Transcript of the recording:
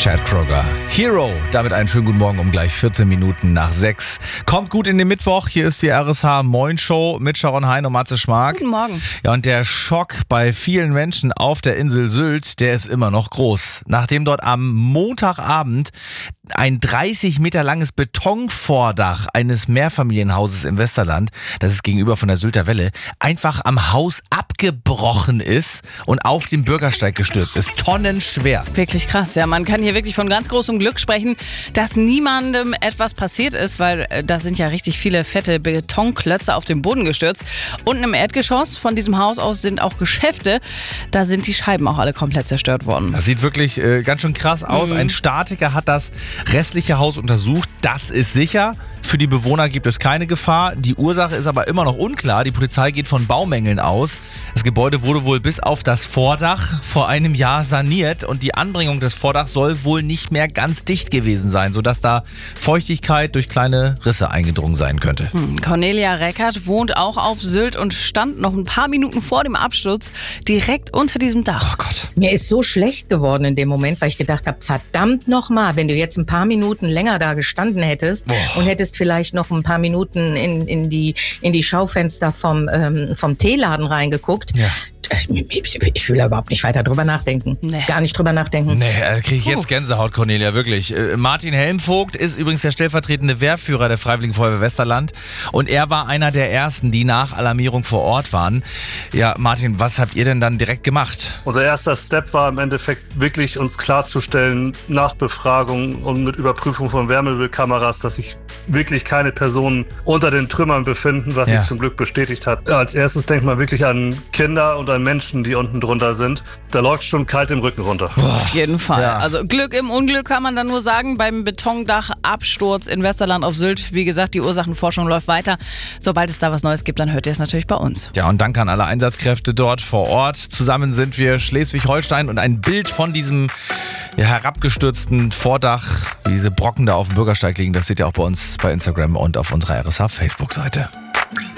Chad Kroeger. Hero. Damit einen schönen guten Morgen um gleich 14 Minuten nach 6. Kommt gut in den Mittwoch. Hier ist die RSH Moin Show mit Sharon Hein und Matze Schmark. Guten Morgen. Ja, und der Schock bei vielen Menschen auf der Insel Sylt, der ist immer noch groß. Nachdem dort am Montagabend ein 30 Meter langes Betonvordach eines Mehrfamilienhauses im Westerland, das ist gegenüber von der Sylter Welle, einfach am Haus abgebrochen ist und auf den Bürgersteig gestürzt ist. Tonnenschwer. Wirklich krass, ja. Man kann hier wirklich von ganz großem Glück sprechen, dass niemandem etwas passiert ist, weil da sind ja richtig viele fette Betonklötze auf den Boden gestürzt. Unten im Erdgeschoss von diesem Haus aus sind auch Geschäfte. Da sind die Scheiben auch alle komplett zerstört worden. Das sieht wirklich ganz schön krass aus. Ein Statiker hat das restliche Haus untersucht. Das ist sicher. Für die Bewohner gibt es keine Gefahr. Die Ursache ist aber immer noch unklar. Die Polizei geht von Baumängeln aus. Das Gebäude wurde wohl bis auf das Vordach vor einem Jahr saniert und die Anbringung des Vordachs soll wohl nicht mehr ganz dicht gewesen sein, sodass da Feuchtigkeit durch kleine Risse eingedrungen sein könnte. Cornelia Reckert wohnt auch auf Sylt und stand noch ein paar Minuten vor dem Absturz direkt unter diesem Dach. Oh Gott. Mir ist so schlecht geworden in dem Moment, weil ich gedacht habe, verdammt nochmal, wenn du jetzt ein paar Minuten länger da gestanden hättest und hättest vielleicht noch ein paar Minuten in die Schaufenster vom Teeladen reingeguckt. Ja. Ich will da überhaupt nicht weiter drüber nachdenken. Nee. Gar nicht drüber nachdenken. Nee, kriege ich jetzt Gänsehaut, Cornelia, wirklich. Martin Helmvogt ist übrigens der stellvertretende Wehrführer der Freiwilligen Feuerwehr Westerland und er war einer der ersten, die nach Alarmierung vor Ort waren. Ja, Martin, was habt ihr denn dann direkt gemacht? Unser erster Step war im Endeffekt wirklich uns klarzustellen, nach Befragung und mit Überprüfung von Wärmebildkameras, dass sich wirklich keine Personen unter den Trümmern befinden, was sich zum Glück bestätigt hat. Als erstes denkt man wirklich an Kinder und an Menschen, die unten drunter sind. Da läuft schon kalt im Rücken runter. Auf jeden Fall. Ja. Also Glück im Unglück kann man dann nur sagen. Beim Betondachabsturz in Westerland auf Sylt, wie gesagt, die Ursachenforschung läuft weiter. Sobald es da was Neues gibt, dann hört ihr es natürlich bei uns. Ja, und danke an alle Einsatzkräfte dort vor Ort. Zusammen sind wir Schleswig-Holstein und ein Bild von diesem herabgestürzten Vordach, wie diese Brocken da auf dem Bürgersteig liegen, das seht ihr auch bei uns bei Instagram und auf unserer RSH Facebook-Seite.